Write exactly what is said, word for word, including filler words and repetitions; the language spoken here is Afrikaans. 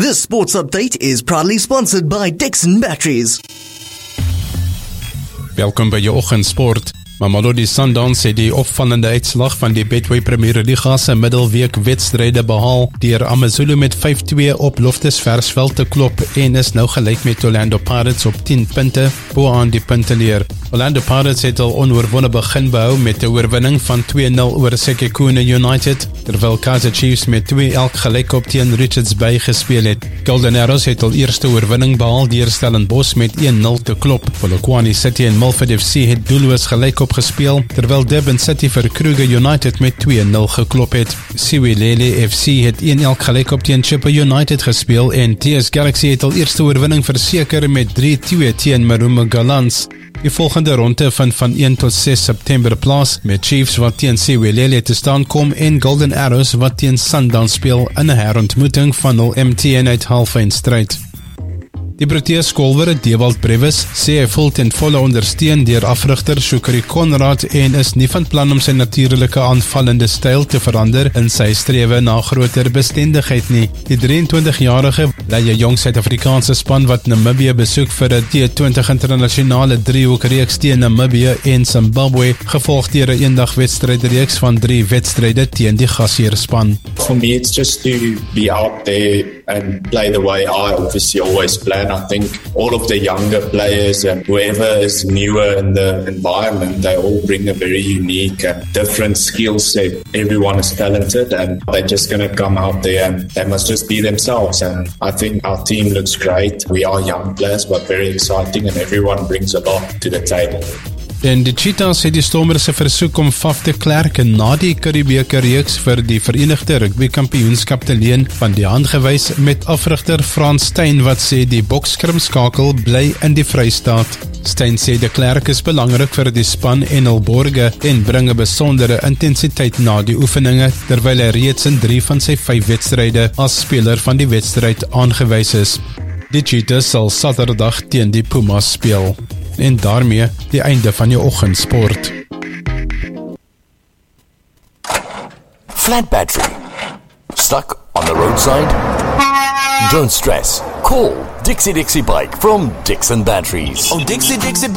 This sports update is proudly sponsored by Dixon Batteries. Welkom by jou oggendsport. Mamelodi Sundowns het die opvallende uitslag van die Betway Premier Liga se middelweek wedstryde behaal deur AmaZulu met vyf twee op Loftus Versfeld te klop en is nou gelyk met Orlando Pirates op tien punte bo aan die punteleer. Orlando Pirates het al onoorwonde begin behou met 'n oorwinning van twee nul oor Sekhukhune United, terwyl Kaizer Chiefs met twee elk gelyk op teen Richards Bay gespeel het. Golden Arrows het al eerste oorwinning behaal deur Stellenbosch met een nul te klop. Polokwane City en Milford F C het doelloos gelyk op gespeel, terwyl Durban City vir Kruger United met twee nul geklop het. Siwelele F C het een elk gelyk op teen Chippa United gespeel en T S Galaxy het al eerste oorwinning verseker met drie twee teen Marumo Gallants. Die volgende ronde van van een tot ses September plaas met Chiefs wat teen Siwelele te staan kom en Golden Arrows wat teen Sundowns speel in 'n herontmoeting van hul M T N uit halfeindstryd. Die Proteas kolwer Dewald Brevis sê hy voel ten volle ondersteun deur afrigter Shukri Conrad en is nie van plan om sy natuurlike aanvallende styl te verander in sy strewe na groter bestendigheid nie. Die drieëntwintigjarige lei 'n jong Suid-Afrikaanse span wat Namibië besoek vir 'n T twintig internasionale driehoekreeks teen Namibië en Zimbabwe, gevolg deur 'n eendagwedstrydreeks van drie wedstryde teen die gasheerspan. For me, it's just to be out there and play the way I obviously always play. And I think all of the younger players and whoever is newer in the environment, they all bring a very unique and different skill set. Everyone is talented and they're just going to come out there and they must just be themselves. And I think our team looks great. We are young players, but very exciting, and everyone brings a lot to the table. En die Cheetahs het die Stormers se versoek om Faf de Klerk na die Currie-beker reeks vir die Verenigde Rugby Kampioenskap te leen van die hand gewys met afrigter Frans Steyn wat sê die bokskrimskakel bly in die Vrystaat. Steyn sê de Klerk is belangrik vir die span en hul borge en bring 'n besondere intensiteit na die oefeninge, terwyl hy reeds in drie van sy vyf wedstryde as speler van die wedstryd aangewys is. Die Cheetahs sal Saterdag teen die Pumas speel. En daarmee die einde van jou oggendsport. Flat battery. Stuck on the roadside? Don't stress. Call Dixie Dixie Bike from Dixon Batteries. Oh, Dixie Dixie